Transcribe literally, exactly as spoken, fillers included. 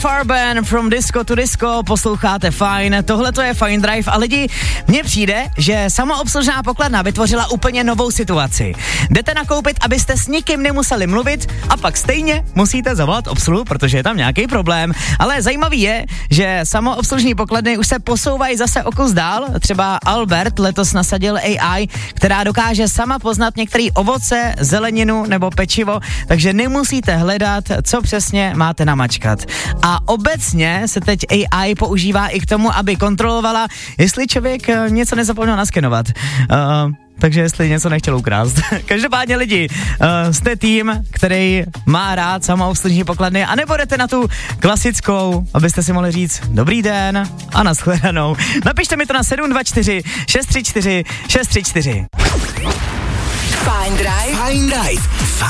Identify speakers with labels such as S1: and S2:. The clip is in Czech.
S1: Farben from Disco to Disco, posloucháte Fajn, tohle to je Fajn Drive a lidi, mně přijde, že samoobslužná pokladna vytvořila úplně novou situaci. Jdete nakoupit, abyste s nikým nemuseli mluvit a pak stejně musíte zavolat obsluhu, protože je tam nějaký problém. Ale zajímavý je, že samoobslužní pokladny už se posouvají zase o kus dál. Třeba Albert letos nasadil A I, která dokáže sama poznat některé ovoce, zeleninu nebo pečivo, takže nemusíte hledat, co přesně máte namačkat. A obecně se teď A I používá i k tomu, aby kontrolovala, jestli člověk něco nezapomněl naskenovat. Uh, takže jestli něco nechtěl ukrást. Každopádně lidi, uh, jste tým, který má rád samoobslužní pokladny a nebo jdete na tu klasickou, abyste si mohli říct dobrý den a nashledanou. Napište mi to na sedm dva čtyři šest tři čtyři šest tři čtyři.
S2: Fajn Drive. Fajn Drive.